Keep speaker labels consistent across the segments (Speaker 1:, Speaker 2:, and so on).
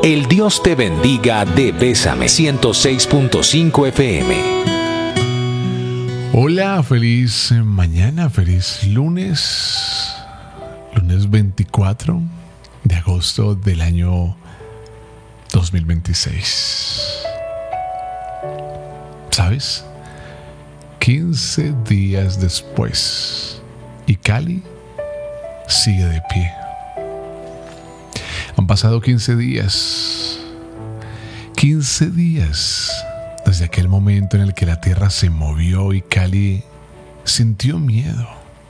Speaker 1: El Dios te bendiga de Bésame 106.5 FM.
Speaker 2: Hola, feliz mañana, feliz lunes 24 de agosto del año 2026. ¿Sabes? 15 días después y Cali sigue de pie. Han pasado 15 días. 15 días desde aquel momento en el que la tierra se movió y Cali sintió miedo.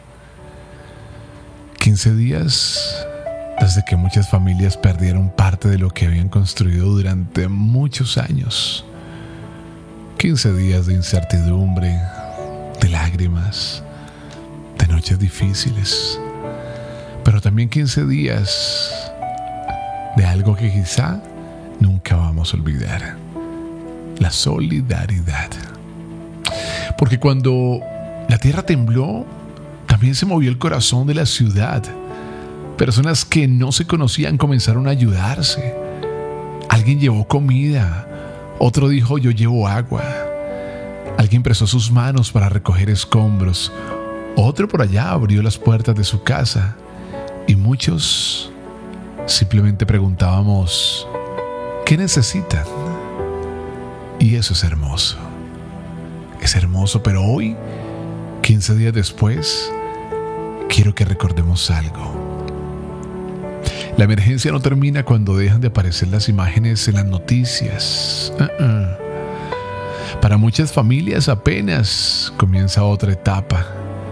Speaker 2: 15 días desde que muchas familias perdieron parte de lo que habían construido durante muchos años. 15 días de incertidumbre, de lágrimas, de noches difíciles. Pero también 15 días de algo que quizá nunca vamos a olvidar: la solidaridad. Porque cuando la tierra tembló, también se movió el corazón de la ciudad. Personas que no se conocían comenzaron a ayudarse. Alguien llevó comida, otro dijo: yo llevo agua. Alguien prestó sus manos para recoger escombros, otro por allá abrió las puertas de su casa, y muchos simplemente preguntábamos: ¿qué necesitan? Y eso es hermoso. Es hermoso, pero hoy, 15 días después, quiero que recordemos algo. La emergencia no termina cuando dejan de aparecer las imágenes en las noticias. Para muchas familias apenas comienza otra etapa,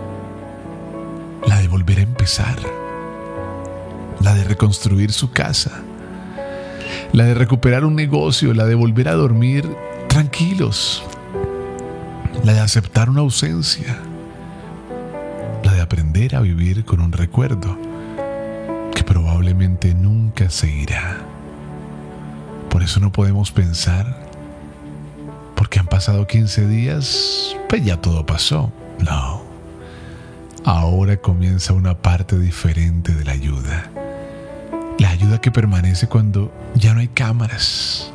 Speaker 2: la de volver a empezar, la de reconstruir su casa, la de recuperar un negocio, la de volver a dormir tranquilos, la de aceptar una ausencia, la de aprender a vivir con un recuerdo que probablemente nunca se irá. Por eso no podemos pensar, porque han pasado 15 días, pues ya todo pasó. No. Ahora comienza una parte diferente de la ayuda. La ayuda que permanece cuando ya no hay cámaras.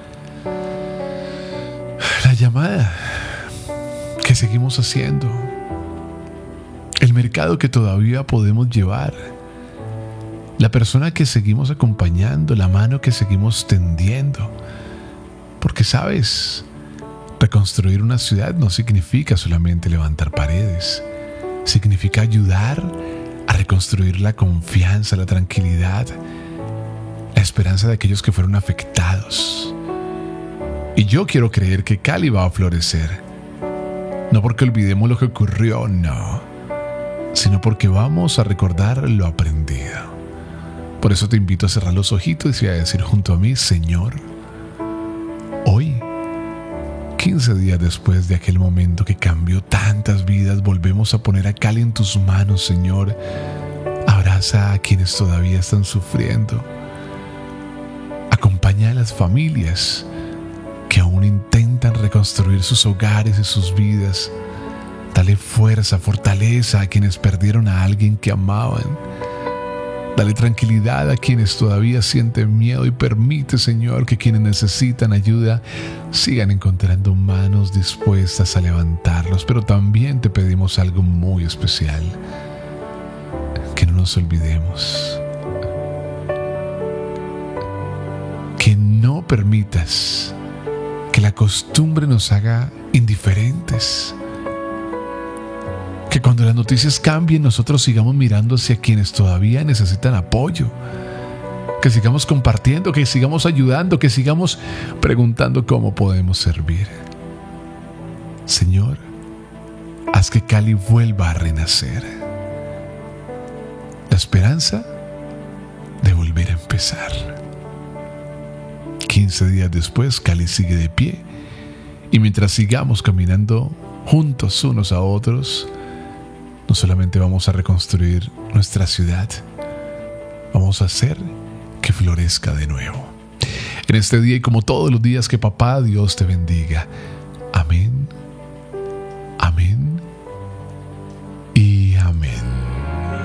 Speaker 2: La llamada que seguimos haciendo. El mercado que todavía podemos llevar. La persona que seguimos acompañando. La mano que seguimos tendiendo. Porque, ¿sabes? Reconstruir una ciudad no significa solamente levantar paredes. Significa ayudar a reconstruir la confianza, la tranquilidad, la esperanza de aquellos que fueron afectados. Y yo quiero creer que Cali va a florecer. No porque olvidemos lo que ocurrió, no, sino porque vamos a recordar lo aprendido. Por eso te invito a cerrar los ojitos y a decir junto a mí: Señor, hoy, 15 días después de aquel momento que cambió tantas vidas, volvemos a poner a Cali en tus manos, Señor. Abraza a quienes todavía están sufriendo. Acompaña a las familias que aún intentan reconstruir sus hogares y sus vidas. Dale fuerza, fortaleza a quienes perdieron a alguien que amaban. Dale tranquilidad a quienes todavía sienten miedo y permite, Señor, que quienes necesitan ayuda sigan encontrando manos dispuestas a levantarlos. Pero también te pedimos algo muy especial: que no nos olvidemos, que no permitas que la costumbre nos haga indiferentes. Que cuando las noticias cambien, nosotros sigamos mirando hacia quienes todavía necesitan apoyo. Que sigamos compartiendo, que sigamos ayudando, que sigamos preguntando cómo podemos servir. Señor, haz que Cali vuelva a renacer. La esperanza de volver a empezar. 15 días después, Cali sigue de pie. Y mientras sigamos caminando juntos unos a otros, no solamente vamos a reconstruir nuestra ciudad, vamos a hacer que florezca de nuevo. En este día y como todos los días, que Papá Dios te bendiga.